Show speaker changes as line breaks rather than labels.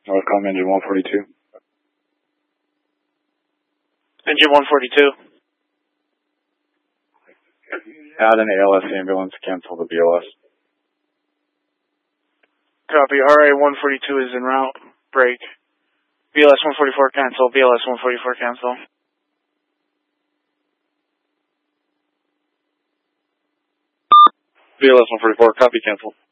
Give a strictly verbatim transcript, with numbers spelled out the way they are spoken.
Northcom engine one forty-two.
Engine one forty-two.
Add an A L S ambulance, cancel the B L S.
Copy. R A one forty-two is en route. Break. B L S one forty-four cancel. B L S one forty-four cancel.
B L S one forty-four, copy, cancel.